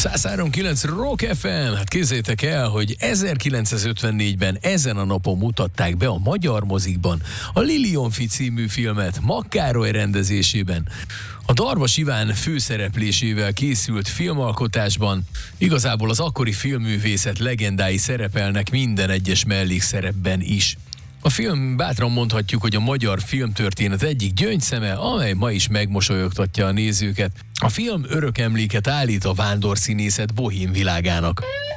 103.9 Rock FM, hát képzeljétek el, hogy 1954-ben ezen a napon mutatták be a magyar mozikban a Lilionfi című filmet Makk Károly rendezésében. A Darvas Iván főszereplésével készült filmalkotásban igazából az akkori filmművészet legendái szerepelnek minden egyes mellékszerepben is. A film, bátran mondhatjuk, hogy a magyar filmtörténet egyik gyöngyszeme, amely ma is megmosolyogtatja a nézőket. A film örök emléket állít a vándorszínészet bohém világának.